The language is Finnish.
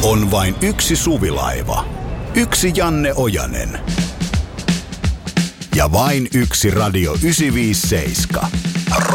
On vain yksi Suvilaiva. Yksi Janne Ojanen. Ja vain yksi Radio 957.